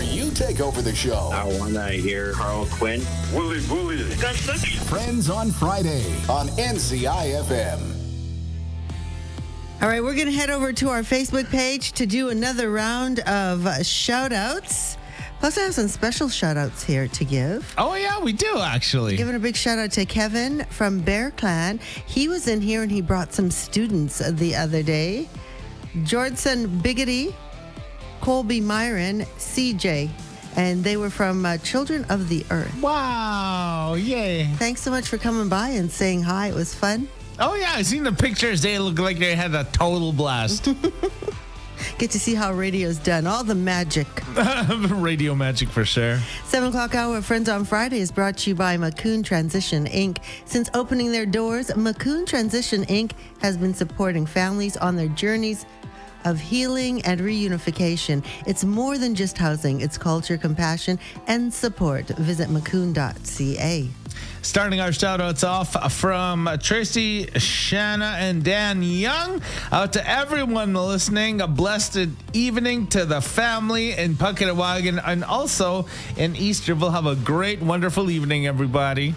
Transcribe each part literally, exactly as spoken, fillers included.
You take over the show. I want to hear Carl Quinn. Willie Willie. Friends on Friday on N C I F M. All right, we're going to head over to our Facebook page to do another round of uh, shout-outs. Plus, I have some special shout-outs here to give. Oh, yeah, we do, actually. Giving a big shout-out to Kevin from Bear Clan. He was in here and he brought some students the other day. Jordson Biggity, Colby Myron, C J. And they were from uh, Children of the Earth. Wow, yay. Thanks so much for coming by and saying hi. It was fun. Oh, yeah, I seen the pictures. They look like they had a total blast. Get to see how radio's done. All the magic. Radio magic for sure. seven o'clock hour of Friends on Friday is brought to you by Macoun Transition, Incorporated. Since opening their doors, Macoun Transition, Incorporated has been supporting families on their journeys of healing and reunification. It's more than just housing. It's culture, compassion, and support. Visit macoun dot c a. Starting our shout-outs off from Tracy, Shanna, and Dan Young. Out to everyone listening, a blessed evening to the family in Pucketawagan and also in Easterville. Have a great, wonderful evening, everybody.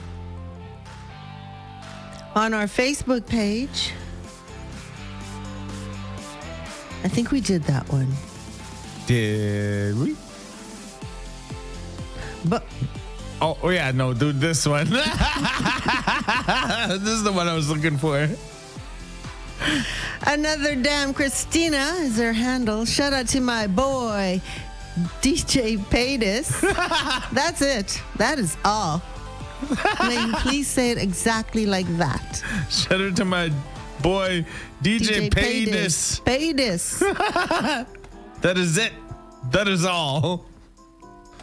On our Facebook page, I think we did that one. Did we? But... Oh, oh yeah, no, dude, this one. This is the one I was looking for. Another damn Christina is her handle. Shout out to my boy, D J Paytis. That's it. That is all. May you please say it exactly like that. Shout out to my boy, D J, D J Paytis. Paytis. That is it. That is all.